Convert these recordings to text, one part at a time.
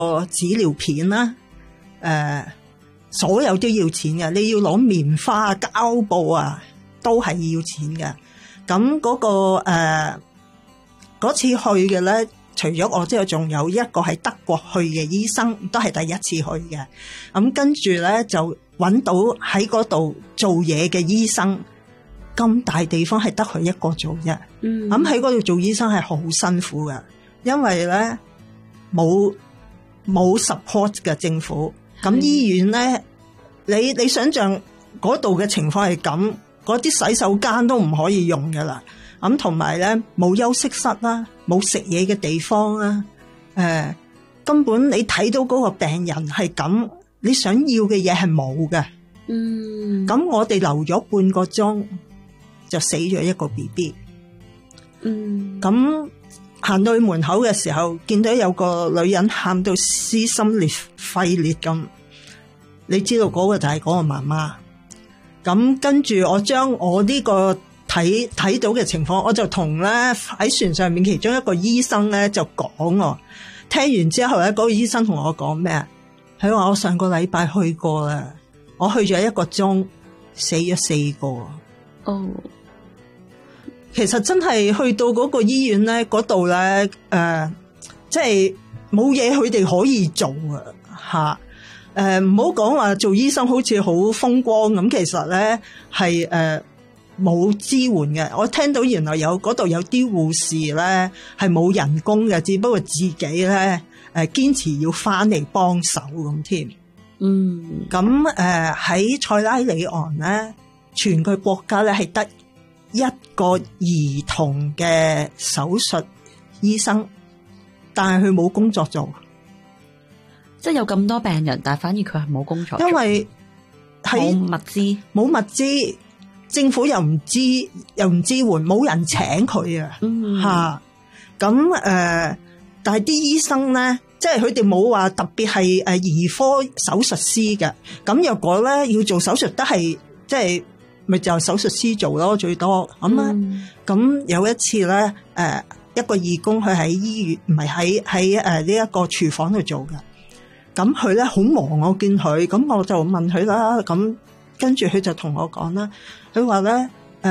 紙尿片啦，所有都要錢嘅，你要攞棉花、膠布啊，都係要錢嘅。咁嗰次去嘅咧，除咗我之外，仲有一個係德國去嘅醫生，都係第一次去嘅。咁跟住咧就揾到喺嗰度做嘢嘅醫生，咁大地方係得佢一個做啫。咁喺嗰度做醫生係好辛苦嘅，因為咧冇 support 嘅政府。咁醫院咧，你想象嗰度嘅情況係咁，嗰啲洗手間都唔可以用噶啦。咁同埋咧冇休息室啦，冇食嘢嘅地方啦。根本你睇到嗰個病人係咁，你想要嘅嘢係冇嘅。咁我哋留咗半個鐘就死咗一個 BB。咁行到去門口嘅時候，見到有個女人喊到撕心裂肺裂咁，你知道嗰個就係嗰個媽媽。咁跟住我將我呢個睇到嘅情況，我就同咧喺船上面其中一個醫生咧就講，聽完之後咧，嗰個醫生同我講咩啊？佢話我上個禮拜去過啦，我去咗1個鐘，死咗4個。其實真係去到嗰個醫院咧，嗰度咧，即係冇嘢佢哋可以做啊，吓，唔好講話做醫生好似好風光咁，其實咧係冇支援嘅。我聽到原來嗰度有啲護士咧係冇人工嘅，只不過自己咧堅持要翻嚟幫手咁添。咁喺塞拉利昂咧，全個國家咧係得一個兒童嘅手術醫生，但係佢冇工作做， 即係有咁多病人，但係反而佢係冇工作做，因為係冇物資，政府又唔支援，冇人請佢啊。咁但係啲醫生咧，即係佢哋冇話特別係兒科手術師嘅。咁若果咧要做手術，都係即係。咪就手術師做咯，最多咁。咁有一次咧，一個義工佢喺醫院，唔係喺呢一個廚房度做嘅。咁佢咧好忙，我見佢，咁我就問佢啦。咁跟住佢就同我講啦，佢話咧，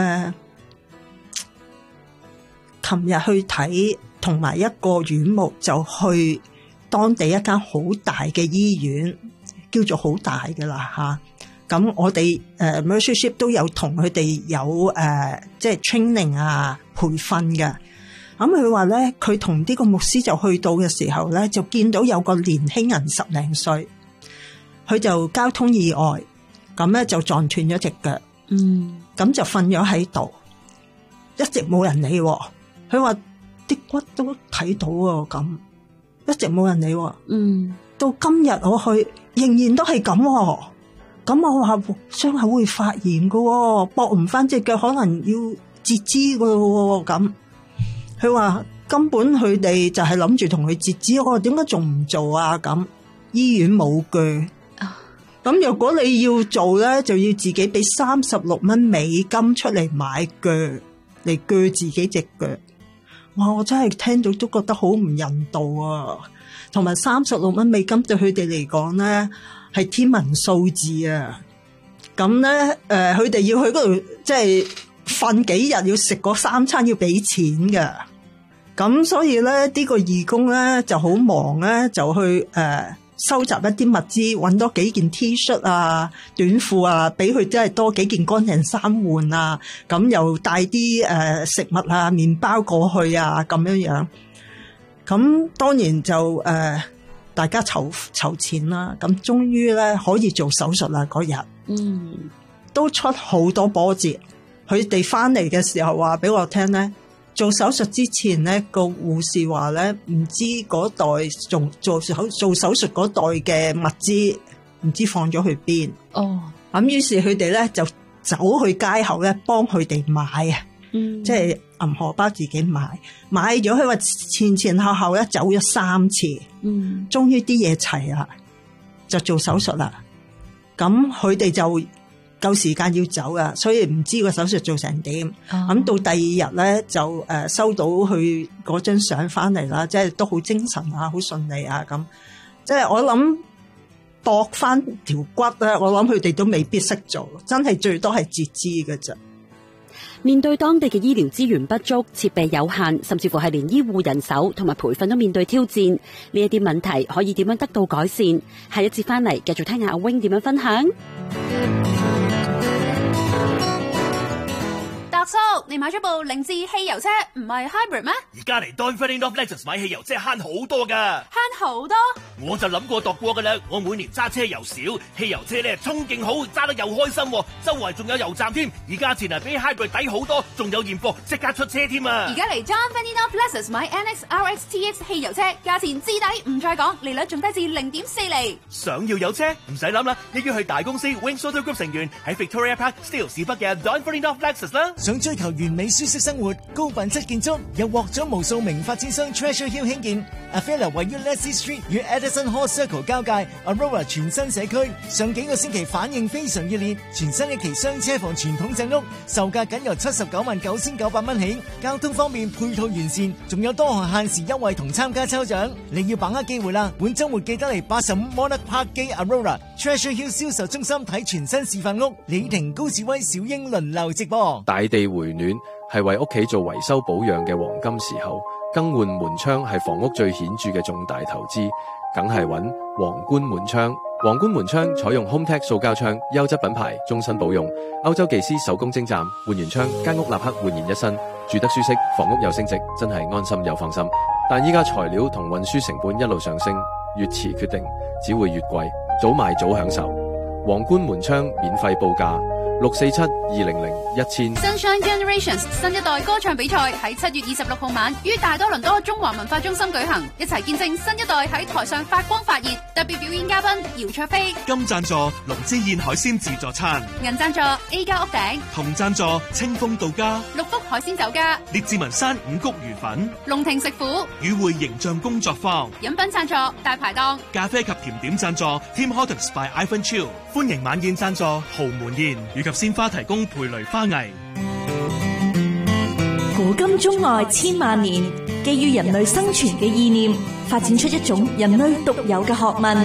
琴日去睇同埋一個院牧就去當地一間好大嘅醫院，叫做好大嘅啦吓。咁我哋membership 都有同佢哋有即係 training 啊，培訓嘅。咁佢話咧，佢同呢個牧師就去到嘅時候咧，就見到有個年輕人10零歲，佢就交通意外，咁咧就撞斷咗隻腳，咁就瞓咗喺度，一直冇人理。佢話啲骨都睇到啊，咁一直冇人理。到今日我去，仍然都係咁。咁我話傷口會發炎噶，駁唔翻隻腳，可能要截肢噶咯。咁佢話根本佢哋就係諗住同佢截肢，我話點解仲唔做啊？咁醫院冇鋸，咁如果你要做咧，就要自己俾36蚊美金出嚟買鋸嚟鋸自己隻腳。哇！我真係聽到都覺得好唔人道啊！同埋36蚊美金對佢哋嚟講咧，係天文數字啊！咁咧，佢哋要去嗰度，即係瞓幾日，要食嗰3餐，要俾錢㗎。咁所以咧，呢個義工咧就好忙咧，就去收集一啲物資，搵多幾件 T 恤啊、短褲啊，俾佢即係多幾件乾淨衫換啊。咁又帶啲食物啊、麵包過去啊，咁樣樣。咁當然就大家籌錢啦，咁終於咧可以做手術啦嗰日，都出好多波折。佢哋翻嚟嘅時候話俾我聽咧，做手術之前咧個護士話咧，唔知嗰袋做手術嗰袋嘅物資唔知放咗去邊。咁於是佢哋咧就走去街口咧幫佢哋買啊，即係銀荷包自己買咗。佢話前後咧走咗3次，終於啲嘢齊啦，就做手術啦。咁佢哋就夠時間要走啊，所以唔知個手術做成點。咁到第2日咧就收到佢嗰張相翻嚟啦，即係都好精神啊，好順利啊咁。 即係我諗度翻條骨咧，我諗佢哋都未必識做，真係最多係截肢嘅啫。 面對當地嘅醫療資源不足、設備有限，甚至乎係連醫護人手同埋培訓都面對挑戰，呢一啲問題可以點樣得到改善？下一節翻嚟繼續聽下阿 Wing 點樣分享。 達叔，你買咗部凌志汽油車，唔係 hybrid 咩？ 而家嚟 Don Ferdinand of Lexus 買汽油車慳好多噶， 慳好多？ 我就諗過度過噶啦。我每年揸車又少，汽油車咧衝勁好，揸得又開心，周圍仲有油站添。而價錢啊比 hybrid 抵好多，仲有現貨即刻出車添啊！ 而家嚟 Don Ferdinand of Lexus 買 NX RX TX 汽油車，價錢至抵，唔再講，利率仲低至0.4厘。 想要有車唔使諗啦，一於去大公司 Wings Auto Group 成員喺 Victoria Park Steeles 市北嘅 Don Ferdinand of Lexus 啦。 想追求完美舒適生活、高品質建築，又獲咗無數名發展商 Treasure Hill 興建。Avella 位於 Leslie Street 與 Edison Hall Circle 交界 Aurora 全新社區，上幾個星期反應非常熱烈。全新一期雙車房傳統鎮屋，售價僅由799900蚊起，交通方面配套完善，仲有多項限時優惠同參加抽獎。你要把握機會啦！本週末記得嚟85 Monarch Park 基 Aurora Treasure Hill 銷售中心睇全新示範屋。李婷、高志威、小英輪流直播。 大地回暖係為屋企做維修保養嘅黃金時候，更換門窗係房屋最顯著嘅重大投資，梗係揾皇冠門窗。皇冠門窗採用 HomeTech 塑膠窗，優質品牌，終身保用。歐洲技師手工精湛，換完窗間屋立刻煥然一新，住得舒適，房屋又升值，真係安心又放心。但依家材料同運輸成本一路上升，越遲決定只會越貴，早買早享受。皇冠門窗免費報價647-200-1000。 Sunshine Generations 新一代歌唱比賽喺7月26號晚於大多倫多中華文化中心舉行，一齊見證新一代喺台上發光發熱。特別表演嘉賓姚卓飛， 金贊助龍之燕海鮮自助餐， 銀贊助 A 家屋頂， 銅贊助清風到家， 六福海鮮酒家， 列治文山五穀魚粉， 龍庭食府， 與會形象工作坊， 飲品贊助大排檔， 咖啡及甜點贊助 Tim Hortons by Ivan Chiu，歡迎晚宴贊助豪門宴，以及鮮花提供培雷花藝。 古今中外千萬年，基於人類生存嘅意念，發展出一種人類獨有嘅學問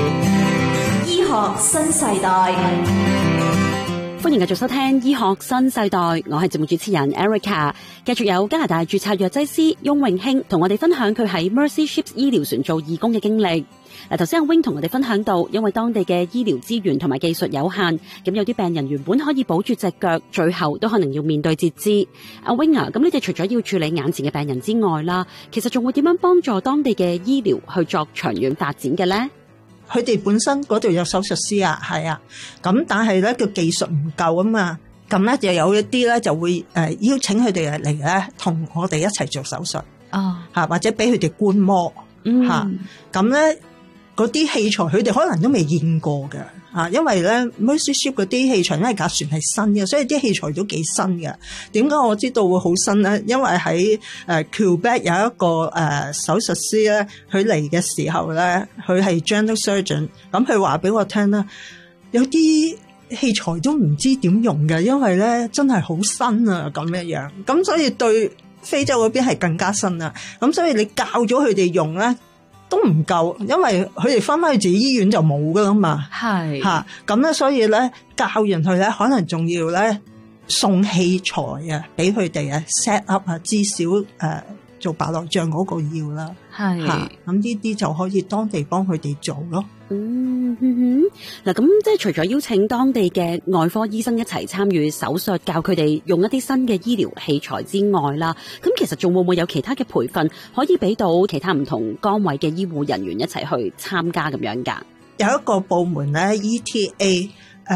——醫學新世代。 歡迎繼續收聽醫學新世代，我係節目主持人 Erica， 繼續有加拿大註冊藥劑師翁永興同我哋分享佢喺 Mercy Ships 醫療船做義工嘅經歷。頭先阿 Wing 同我哋分享到，因為當地嘅醫療資源同埋技術有限，咁有啲病人原本可以保住隻腳，最後都可能要面對截肢。阿 Wing 啊，咁你哋除咗要處理眼前嘅病人之外啦，其實仲會點樣幫助當地嘅醫療去作長遠發展嘅咧？ 佢哋本身嗰度有手術師啊，係啊，咁但係咧個技術唔夠啊嘛，咁咧就有一啲咧就會邀請佢哋嚟咧同我哋一齊做手術嚇，或者俾佢哋觀摩嚇，咁咧。嗰啲器材佢哋可能都未見過嘅嚇，因為咧 Mercy Ship 嗰啲器材因為架船係新嘅，所以啲器材都幾新嘅。點解我知道會好新咧？因為喺Quebec 有一個手術師咧，佢嚟嘅時候咧，佢係 General Surgeon， 咁佢話俾我聽啦，有啲器材都唔知點用嘅，因為咧真係好新啊咁樣，咁所以對非洲嗰邊係更加新啦。咁所以你教咗佢哋用咧，都唔夠，因為佢哋翻返去自己醫院就冇噶啦嘛。係嚇，咁咧所以咧教完佢咧，可能仲要咧送器材啊，俾佢哋啊 set up 啊，至少做白內障嗰個要啦。係嚇，咁呢啲就可以當地幫佢哋做咯。 嗱，咁即係除咗邀請當地嘅外科醫生一齊參與手術，教佢哋用一啲新嘅醫療器材之外啦，咁其實仲會唔會有其他嘅培訓可以俾到其他唔同崗位嘅醫護人員一齊去參加咁樣㗎？ 有一個部門咧 ETA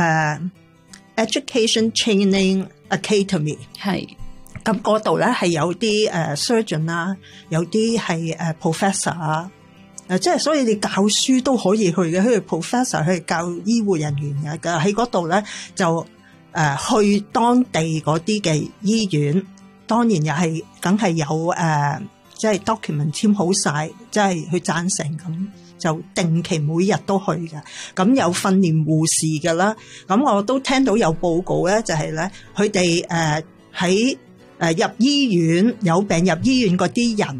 Education Training Academy 係。咁嗰度咧係有啲surgeon 啦，有啲係professor 啊，即係所以你教書都可以去嘅，佢哋 professor 去教醫護人員嘅，喺嗰度咧就去當地嗰啲嘅醫院，當然又係梗係有即係 document 簽好晒，即係去贊成咁，就定期每日都去嘅，咁有訓練護士嘅啦，咁我都聽到有報告咧，就係咧佢哋喺入醫院有病入醫院嗰啲人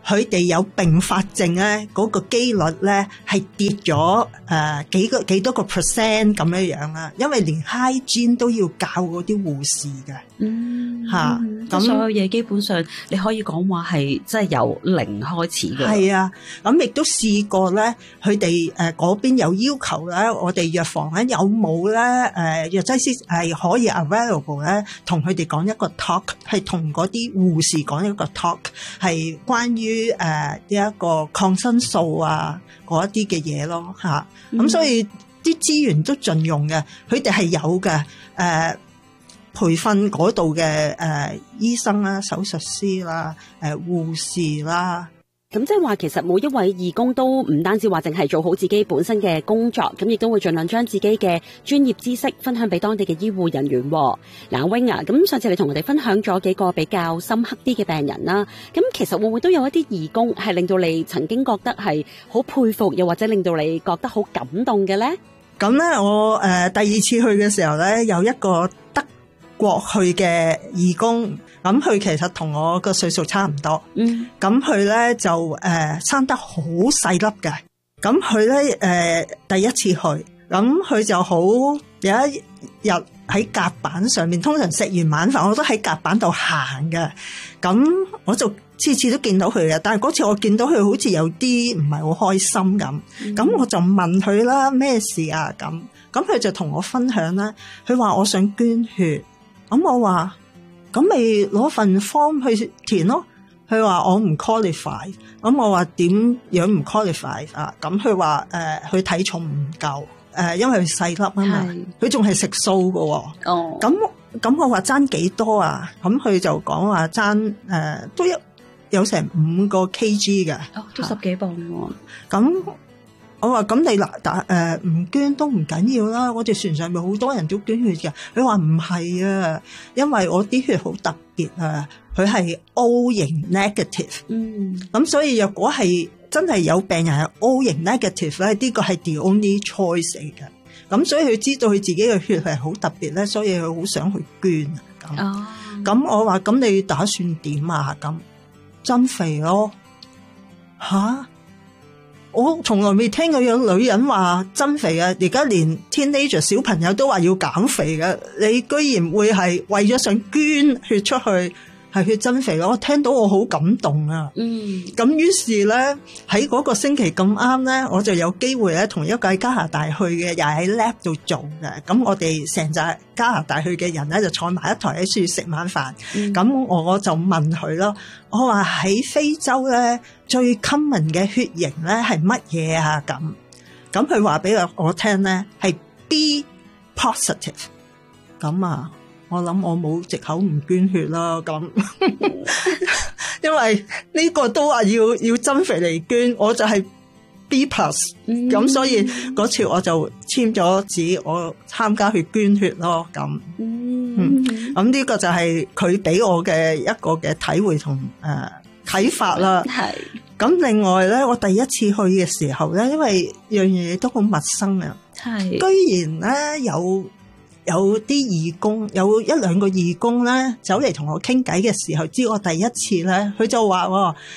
佢哋有併發症咧，嗰個機率咧係跌咗幾多個 percent 咁樣樣啦。因為連 hygiene 都要教嗰啲護士嘅， 咁所有嘢基本上你可以講話係即係由零開始嘅。 係啊，咁亦都試過咧，佢哋嗰邊有要求咧，我哋藥房咧有冇咧藥劑師係可以 available 咧，同佢哋講一個 talk， 係同嗰啲護士講一個 talk， 係關於呢一個抗生素啊嗰一啲嘅嘢咯嚇。咁所以啲資源都盡用嘅，佢哋係有嘅培訓嗰度嘅醫生啦、手術師啦、護士啦。 咁即係話，其實每一位義工都唔單止話淨係做好自己本身嘅工作，咁亦都會盡量將自己嘅專業知識分享俾當地嘅醫護人員。嗱，Wing啊，咁上次你同我哋分享咗幾個比較深刻啲嘅病人啦，咁其實會唔會都有一啲義工係令到你曾經覺得係好佩服，又或者令到你覺得好感動嘅咧？ 咁咧，我第二次去嘅時候咧，有一個德國去嘅義工，咁佢其實同我個歲數差唔多，咁佢咧就生得好細粒嘅，咁佢咧第一次去，咁佢就好有一日喺甲板上面，通常食完晚飯我都喺甲板度行嘅，咁我就次次都見到佢嘅，但係嗰次我見到佢好似有啲唔係好開心咁，咁我就問佢啦，咩事啊？咁佢就同我分享啦，佢話我想捐血，咁我話咁咪攞份 form 去填咯，佢話我唔 qualify， 咁我話點樣唔 qualify 啊？咁佢話佢體重唔夠，因為佢細粒啊嘛，佢仲係食素噶，咁我話爭幾多啊？咁佢就講話爭都有成5個 kg 嘅， 都10幾磅喎。 咁我話咁你唔捐都唔緊要啦，我哋船上咪好多人都捐血嘅。佢話唔係啊，因為我啲血好特別啊，佢係 O 型 negative，咁所以若果係真係有病人係 O 型 negative 咧，呢個係 the only choice 嚟嘅。咁所以佢知道佢自己嘅血係好特別咧，所以佢好想去捐啊。咁我話咁你打算點啊？咁增肥咯吓？我從來未聽過有女人話增肥啊！而家連 teenager 小朋友都話要減肥嘅，你居然會係為咗想捐血出去係去增肥咯？我聽到我好感動啊！咁於是咧喺嗰個星期咁啱咧，我就有機會咧同一個喺加拿大去嘅，又喺 lab 度做嘅。咁我哋成紮加拿大去嘅人咧就坐埋一台喺處食晚飯。咁我就問佢咯，我話喺非洲咧最 common 嘅血型咧係乜嘢啊？咁佢話俾我聽咧係 B positive。咁啊，我諗我冇藉口唔捐血啦。咁因為呢個都話要增肥嚟捐，我就係 B plus，咁所以嗰次我就簽咗紙，我參加去捐血咯。咁咁呢個就係佢俾我嘅一個嘅體會同啟發啦。係咁，另外咧，我第一次去嘅時候咧，因為樣嘢都好陌生啊，係居然咧有啲義工，有1-2個義工咧走嚟同我傾偈嘅時候，知我第一次咧，佢就話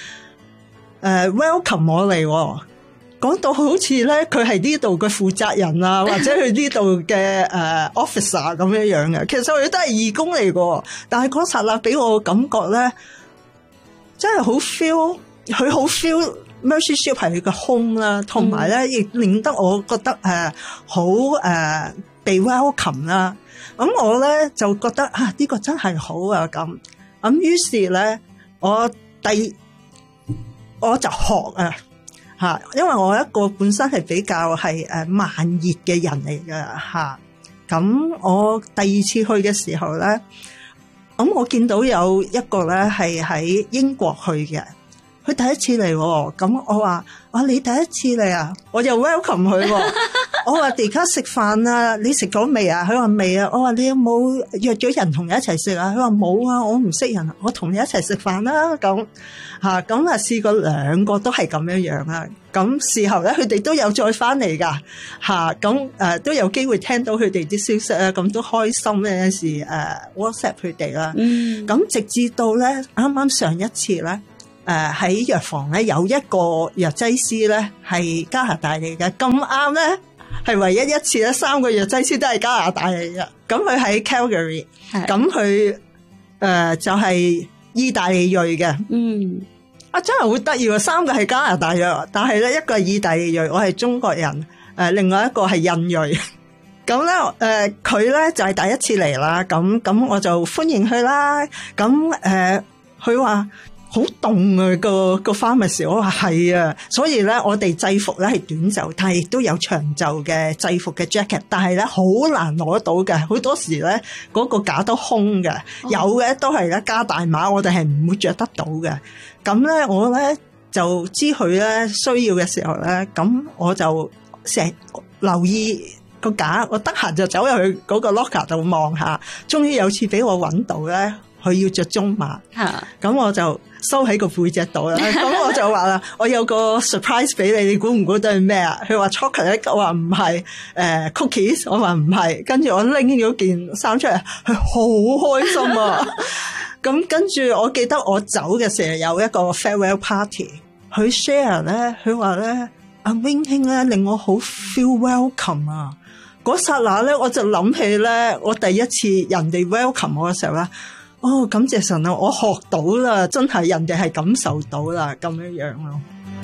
welcome 我嚟，講到好似咧佢係呢度嘅負責人啊，或者佢呢度嘅officer 咁樣樣嘅。其實佢都係義工嚟嘅，但係嗰剎那俾我感覺咧，真係好 feel， 佢好 feel Mercy Ships 係佢嘅 home 啦，同埋咧亦令得我覺得好被 welcome 啦。咁我咧就覺得呢個真係好啊。咁於是咧我就學因為我一個本身係比較係慢熱嘅人嚟嘅。咁我第二次去嘅時候咧，咁我見到有一個咧係喺英國去嘅，佢第一次嚟，咁我話你第一次嚟啊，我就 welcome 佢。我話而家食飯啊，你食咗未啊？佢話未啊。我話你有冇約咗人同你一齊食啊？佢話冇啊，我唔識人，我同你一齊食飯啦。咁試過2個都係咁樣樣啊。咁事後咧，佢哋都有再翻嚟噶咁都有機會聽到佢哋啲消息啊，咁都開心嘅時WhatsApp 佢哋啦。咁直至到咧啱啱上一次咧， 喺藥房咧有一個藥劑師咧係加拿大嚟嘅，咁啱咧係唯一一次咧3個藥劑師都係加拿大嚟嘅。咁佢喺 Calgary， 咁佢就係意大利裔嘅。真係好得意喎，3個係加拿大裔，但係咧一個係意大利裔，我係中國人，另外一個係印裔。咁咧佢咧就係第一次嚟啦，咁我就歡迎佢啦。咁佢話好凍啊，個 pharmacy， 我話係啊，所以咧我哋制服咧係短袖，但係亦都有長袖嘅制服嘅 jacket， 但係咧好難攞到嘅，好多時咧嗰個架都空嘅，有嘅都係咧加大碼，我哋係唔會着得到嘅。咁咧我咧就知佢咧需要嘅時候咧，咁我就成日留意個架，我得閒就走入去嗰個 locker 度望下，終於有次俾我揾到咧，佢要着中碼，咁我就收喺個背脊度啦。咁我就話啦，我有個 surprise 俾你，你估唔估到係咩啊？佢話 chocolate， 我話唔係，cookies， 我話唔係。跟住我拎咗件衫出嚟，佢好開心啊！咁跟住我記得我走嘅時候有一個 farewell party， 佢 share 咧，佢話咧阿 Wing 兄咧令我好 feel welcome 啊！嗰剎那咧我就諗起咧我第一次人哋 welcome 我嘅時候咧。感謝神啊！我學到啦，真係人哋係感受到啦，咁樣咯。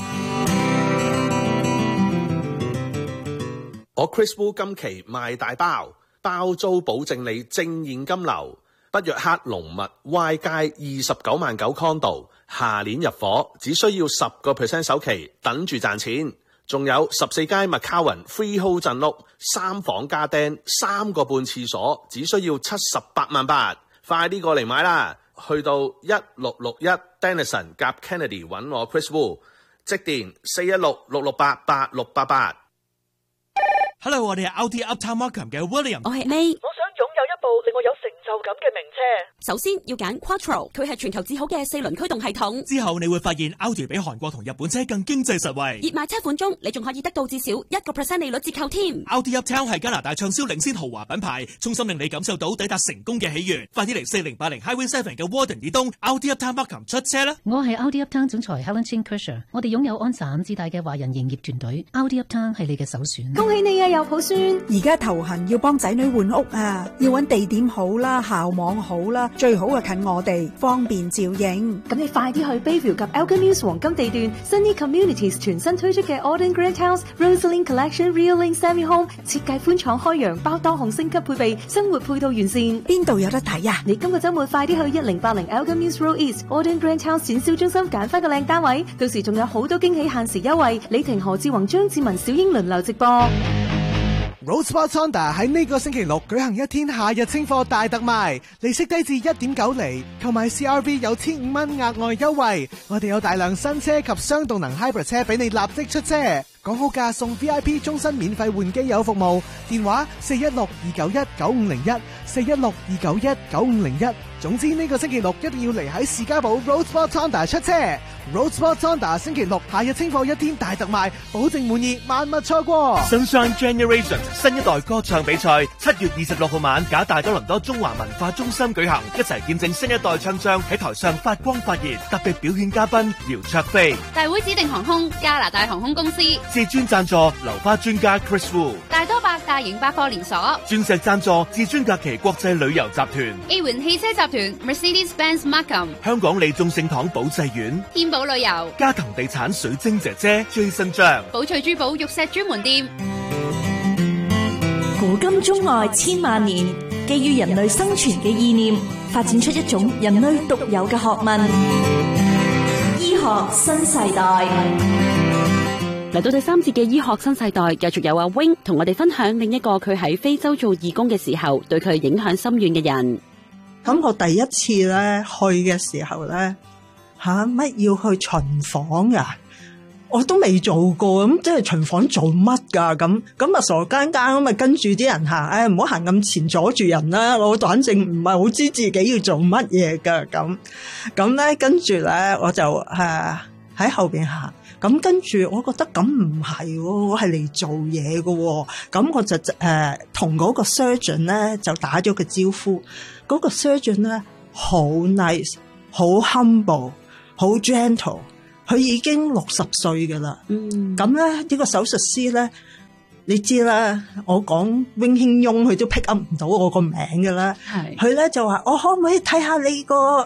我 Chris Wu 今期賣大包，包租保證你正現金流。北約克龍密 Y 街29萬9 condo， 下年入伙，只需要10% 首期，等住賺錢。仲有14街 McCowan Freehold 鎮屋，3房加釘，3個半廁所，只需要78萬8。快啲過嚟買啦！去到1661 Denison 夾 Kennedy 揾我 Chris Wu， 即電416-668-8688。 Hello， 我哋係 Audi Uptown Markham 嘅 William， 我係 May。 我想擁有一部令我有成就感嘅名車。 首先要揀 Quattro， 佢係全球至好嘅4輪驅動系統。 之後你會發現 Audi 比韓國同日本車更經濟實惠。 熱賣車款中，你仲可以得到至少1% 利率折扣添。 Audi Uptown 係加拿大暢銷領先豪華品牌，衷心令你感受到抵達成功嘅喜悅。快啲嚟4080 Highway 7嘅 Warden 以東 Audi Uptown Markham 出車啦！ 我係 Audi Uptown 總裁 Helen Chin Kersher， 我哋擁有安省至大嘅華人營業團隊。Audi Uptown 係你嘅首選。 恭喜你啊，有抱孫！而家頭痕要幫仔女換屋啊，要揾地點好啦，校網好啦，最好啊近我哋，方便照應。 咁你快啲去 Bayview 及 Elgin Mills 黃金地段 Sunny Communities 全新推出嘅 Auden Grand House Rosalind Collection Real Link Semi Home， 設計寬敞開揚，包多項升級配備，生活配套完善。 邊度有得睇啊？ 你今個週末快啲去1080 Elgin Mills Road East Auden Grand House 展銷中心揀翻個靚單位，到時仲有好多驚喜限時優惠。李婷、何志宏、張志文、小英輪流直播。 Roadsport Honda 喺呢個星期六舉行一天夏日清貨大特賣，利息低至 1.9 厘，購買 CRV 有1500蚊額外優惠。我哋有大量新車及雙動能 Hybrid 車俾你立即出車，講好價送 VIP 終身免費換機油服務，電話416-291-9501 416-291-9501。總之呢個星期六一定要嚟喺士嘉堡 Roadsport Honda 出車。Roadsport Honda 星期六夏日清貨一天大特賣，保證滿意，萬勿錯過。 Sunshine Generation 新一代歌唱比賽7月26號晚，假大多倫多中華文化中心舉行，一齊見證新一代唱將喺台上發光發熱。特別表演嘉賓姚焯菲， 大會指定航空加拿大航空公司， 至尊贊助流花專家 Chris Wu， 大多百大型百貨連鎖， 鑽石贊助至尊假期國際旅遊集團， A 環汽車集團 Mercedes-Benz Markham， 香港利眾聖堂保濟院， 天寶旅遊， 嘉騰地產水晶姐姐 Jason 張， 寶翠珠寶玉石專門店。 古今中外千萬年，基於人類生存嘅意念，發展出一種人類獨有嘅學問——醫學新世代。 嚟到第3節嘅醫學新世代，繼續有阿 Wing 同我哋分享另一個佢喺非洲做義工嘅時候，對佢影響深遠嘅人。 咁我第一次咧去嘅時候咧，乜要去巡房噶？我都未做過，咁即係巡房做乜噶？咁啊傻更更咁啊跟住啲人行，唔好行咁前阻住人啦！我反正唔係好知自己要做乜嘢噶，咁咧跟住咧我就喺後邊行。咁跟住我覺得咁唔係，我係嚟做嘢嘅，咁我就同嗰個 surgeon 咧就打咗個招呼。嗰個 surgeon 咧好 nice， 好 humble， 好 gentle， 佢已經60歲噶啦。咁咧呢個手術師咧，你知啦，我講翁興庸佢都 pick up 唔到我個名噶啦。佢咧就話：我可唔可以睇下你個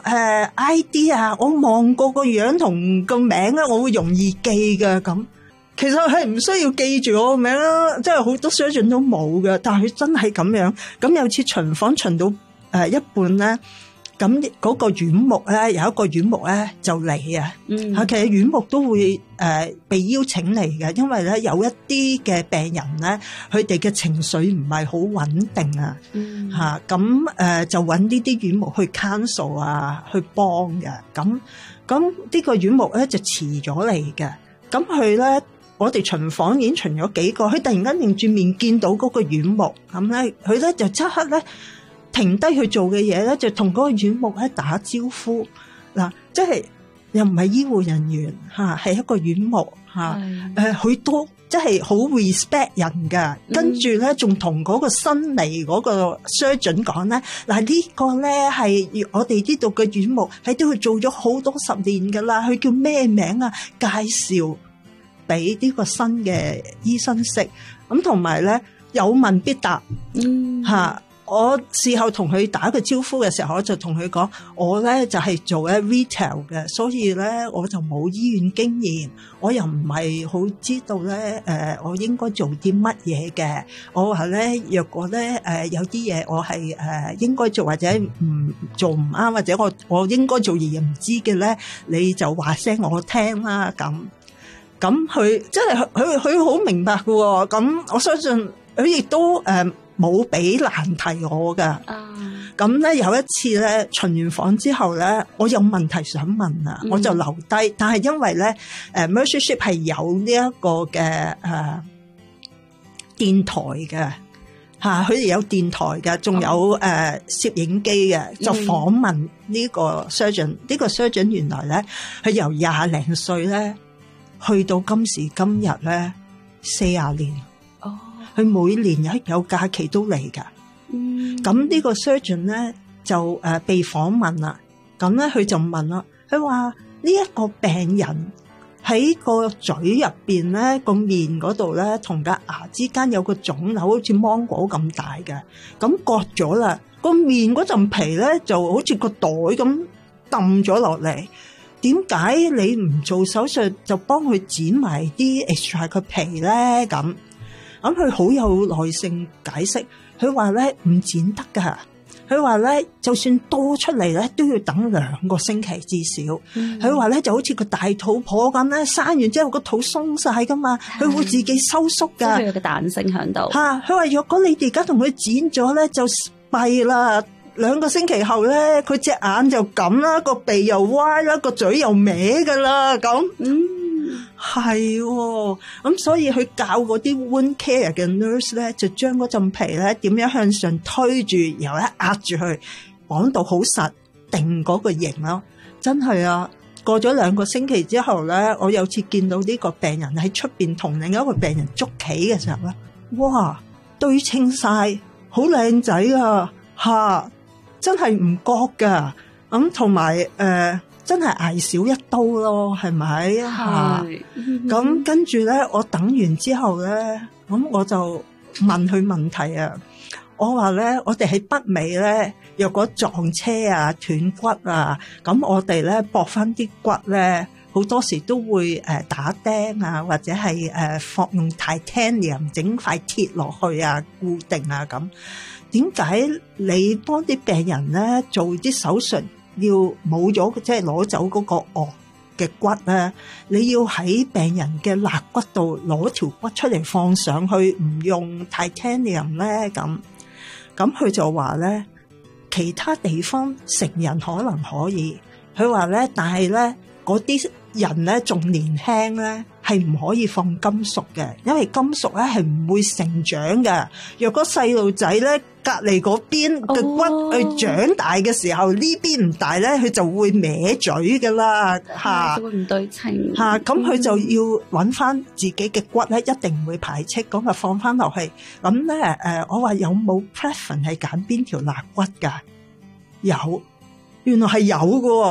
ID 啊？我望過個樣同個名咧，我會容易記噶咁。其實係唔需要記住我個名啦，即係好多 surgeon 都冇嘅，但係佢真係咁樣。咁有次巡房巡到一半咧，咁嗰個院牧咧有一個院牧咧就嚟啊。其實院牧都會被邀請嚟嘅，因為咧有一啲嘅病人咧，佢哋嘅情緒唔係好穩定啊。咁就揾呢啲院牧去 counsel 啊，去幫嘅。咁呢個院牧咧就遲咗嚟嘅。咁佢咧。我哋巡房已經巡咗幾個，佢突然間擰住面見到嗰個院牧，咁咧佢咧就即刻咧停低佢做嘅嘢咧，就同嗰個院牧咧打招呼。嗱，即係又唔係醫護人員嚇，係一個院牧嚇。佢都即係好 respect 人㗎。跟住咧仲同嗰個新嚟嗰個 surgeon 講咧，嗱呢個咧係我哋呢度嘅院牧喺度做咗好多10年㗎啦，佢叫咩名啊？介紹俾呢個新嘅醫生識，咁同埋咧有問必答吓。我事後同佢打個招呼嘅時候，我就同佢講，我咧就係做咧 retail 嘅，所以咧我就冇醫院經驗，我又唔係好知道咧我應該做啲乜嘢嘅。我話咧，若果咧有啲嘢我係應該做或者唔做唔啱，或者我應該做而唔知嘅咧，你就話聲我聽啦咁。咁佢即係佢好明白嘅喎，咁我相信佢亦都冇俾難題我㗎。咁咧有一次咧巡完房之後咧，我有問題想問啊，我就留低。但係因為咧Mercy Ship 係有呢一個嘅電台嘅嚇，佢哋有電台嘅，仲有攝影機嘅，就訪問呢個 surgeon。呢個 surgeon 原來咧佢由20零歲咧。去到今時今日咧40年，佢每年有假期都嚟噶。咁呢個 surgeon 咧就被訪問啦。咁咧佢就問啦，佢話呢一個病人喺個嘴入邊咧個面嗰度咧同個牙之間有個腫瘤，好似芒果咁大嘅。咁割咗啦，個面嗰陣皮咧就好似個袋咁揼咗落嚟。點解你唔做手術就幫佢剪埋啲 extra 嘅皮咧？咁佢好有耐性解釋，佢話咧唔剪得噶，佢話咧就算多出嚟咧都要等2個星期至少。佢話咧就好似個大肚婆咁咧，生完之後個肚鬆晒噶嘛，佢會自己收縮噶， 即係佢有個彈性喺度。 佢話若果你哋而家同佢剪咗咧，就弊啦。2個星期後咧，佢隻眼就咁啦，個鼻又歪啦，個嘴又歪噶啦，咁係喎。咁所以佢教嗰啲 wound care 嘅 nurse 咧，就將嗰陣皮咧點樣向上推住，然後咧壓住佢，綁到好實，定嗰個型咯。真係啊！過咗2個星期之後咧，我有次見到呢個病人喺出邊同另一個病人捉棋嘅時候咧，哇，對稱晒，好靚仔啊嚇！真係唔覺噶，咁同埋真係捱少一刀咯，係咪嚇？咁跟住咧，我等完之後咧，咁我就問佢問題啊。我話咧，我哋喺北美咧，若果撞車啊、斷骨啊，咁我哋咧駁翻啲骨咧，好多時都會打釘啊，或者係放用 titanium 整塊鐵落去啊，固定啊咁。點解你幫啲病人咧做啲手術要冇咗，即係攞走嗰個顎嘅骨咧？你要喺病人嘅肋骨度攞條骨出嚟放上去，唔用 titanium 咧？咁佢就話咧，其他地方成人可能可以，佢話咧，但係咧嗰啲人咧仲年輕咧，係唔可以放金屬嘅，因為金屬咧係唔會成長嘅。若果細路仔咧隔離嗰邊嘅骨去長大嘅時候，呢邊唔大咧，佢就會歪嘴噶啦嚇， 就會唔對稱嚇。咁佢就要揾翻自己嘅骨咧，一定唔會排斥，咁就放翻落去。咁咧我話有冇 preference 係揀邊條肋骨㗎？有，原來係有嘅。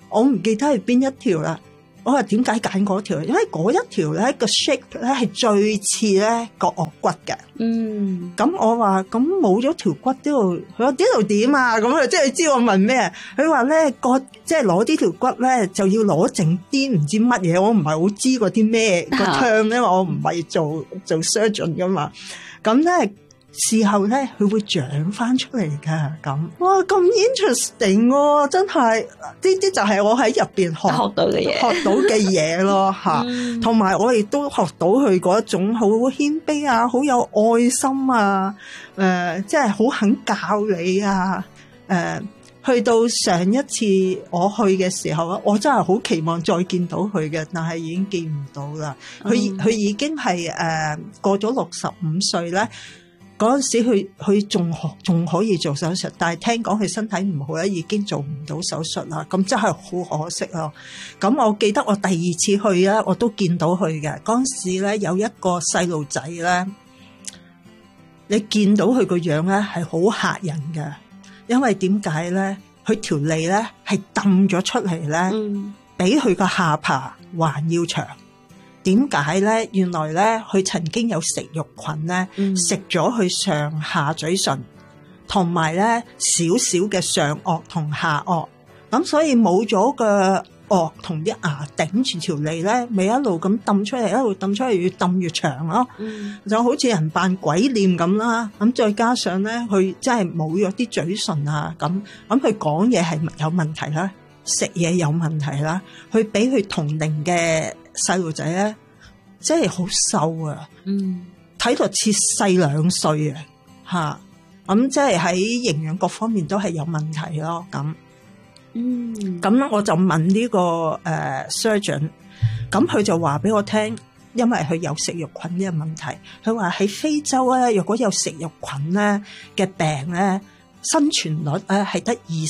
我唔記得係邊一條啦。我話點解揀嗰條？因為嗰一條咧個 shape 咧係最似咧個顎骨嘅。咁我話咁冇咗條骨呢度，佢話呢度點啊？咁啊，即係知我問咩？佢話咧即係攞呢條骨咧就要攞剩啲唔知乜嘢，我唔係好知嗰啲咩個 term，因為我唔係做 surgeon 噶嘛。咁咧。事後咧，佢會長翻出嚟噶，咁哇咁 interesting 喎！真係呢啲就係我喺入邊學到嘅嘢咯嚇，同埋我亦都學到佢嗰種好謙卑啊，好有愛心啊，即係好肯教你啊，去到上一次我去嘅時候啊，我真係好期望再見到佢嘅，但係已經見唔到啦。佢已經係過咗65歲咧。嗰陣時佢仲可以做手術，但係聽講佢身體唔好咧，已經做唔到手術啦。咁真係好可惜咯。咁我記得我第二次去咧，我都見到佢嘅。嗰陣時咧有一個細路仔咧，你見到佢個樣咧係好嚇人嘅，因為點解咧？佢條脷咧係揼咗出嚟咧，比佢個下巴還要長。點解咧？原來咧，佢曾經有食肉菌咧，食咗佢上下嘴唇，同埋咧少少嘅上顎同下顎，咁所以冇咗個顎同啲牙頂住條脷咧，咪一路咁揼出嚟，一路揼出嚟，越揼越長咯，就好似人扮鬼臉咁啦。咁再加上咧，佢真係冇咗啲嘴唇啊，咁佢講嘢係有問題啦，食嘢有問題啦，佢比佢同齡嘅細路仔咧，真係好瘦啊！睇落似細2歲啊，吓咁即係喺營養各方面都係有問題咯。咁我就問呢個surgeon，咁佢就話俾我聽，因為佢有食肉菌呢個問題，佢話喺非洲咧，如果有食肉菌咧嘅病咧，生存率咧係得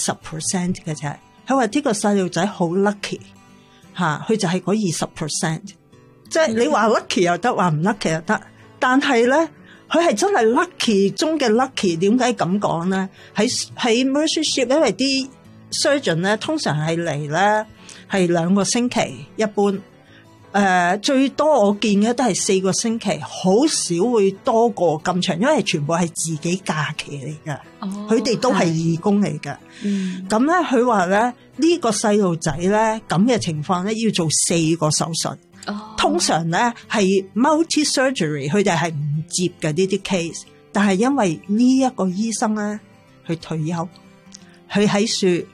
20% 嘅啫。佢話呢個細路仔好 lucky 吓，佢就係嗰20%。即係你話 lucky 又得，話唔 lucky 又得，但係咧，佢係真係 lucky 中嘅 lucky。點解咁講咧？喺 Mercy Ship， 因為啲 surgeon 咧通常係嚟咧係2個星期，一般最多我見嘅都係4個星期，好少會多過咁長，因為全部係自己假期嚟嘅，佢哋都係義工嚟嘅。咁咧，佢話咧呢個細路仔咧咁嘅情況咧要做4個手術。通常咧係 multi surgery， 佢哋係唔接嘅呢啲 case， 但係因為呢一個醫生咧，佢退休，佢喺樹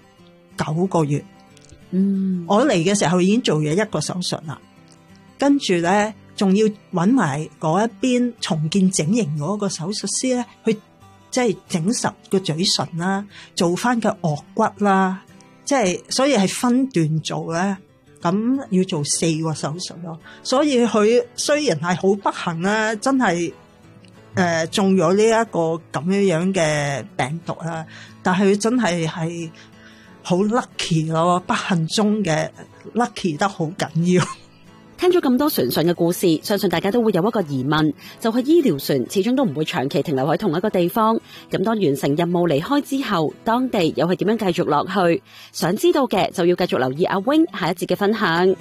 9個月。我嚟嘅時候已經做咗1個手術啦，跟住咧仲要揾埋嗰一邊重建整形嗰個手術師咧，去即係整實個嘴唇啦，做翻個顎骨啦，即係所以係分段做咧。咁要做4個手術咯，所以佢雖然係好不幸啦，真係中咗呢一個咁樣嘅病毒啦，但係佢真係好 lucky 咯，不幸中嘅 lucky 得好緊要。 聽咗咁多船上嘅故事，相信大家都會有一個疑問，就係醫療船始終都唔會長期停留喺同一個地方。咁當完成任務離開之後，當地又係點樣繼續落去？想知道嘅就要繼續留意阿 Wing 下一節嘅分享。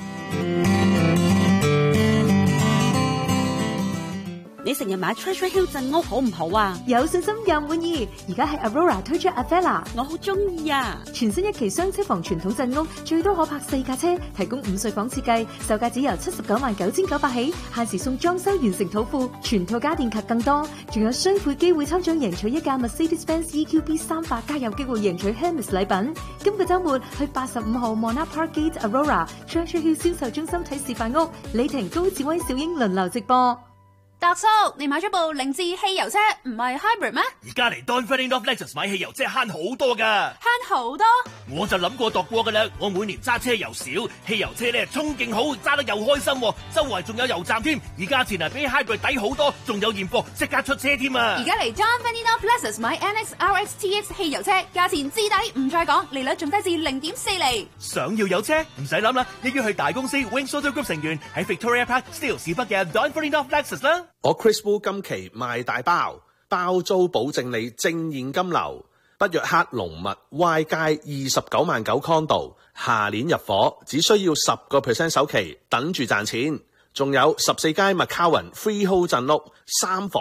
你成日買 Treasure Hill 鎮屋好唔好啊？ 有信心又滿意。而家係 Aurora 推出 Avella， 我好中意啊！ 全新一期雙車房傳統鎮屋，最多可泊4架車，提供5歲房設計，售價只由799900起，限時送裝修完成土庫，全套家電及更多，仲有雙倍機會抽獎贏取一架 Mercedes-Benz EQB 300，加有機會贏取 Hermes 禮品。今個週末去85號 Monarch Park Gate Aurora Treasure Hill 銷售中心睇示範屋，李婷、高志威、小英輪流直播。 達叔，你買咗部凌志汽油車，唔係 hybrid 咩？ 而家嚟 Don Ferdinand Lexus 買汽油車慳好多噶， 慳好多？ 我就諗過度過噶啦，我每年揸車又少，汽油車咧衝勁好，揸得又開心，周圍仲有油站添，而價錢比 hybrid 抵好多，仲有現貨，即刻出車添啊！ 而家嚟 Don Ferdinand Lexus 買 NX RX TX 汽油車，價錢至抵，唔再講，利率仲低至0.4厘。 想要有車唔使諗啦，一於去大公司 Wings Auto Group 成員喺 Victoria Park Steele 市北嘅 Don Ferdinand Lexus 啦。 我 Chris Wu 今期賣大包，包租保證你正現金流， 北約克龍密 Y 街29萬9 condo， 下年入伙，只需要 10% 首期，等住賺錢。仲有14街麥卡雲 Freehold 鎮屋3房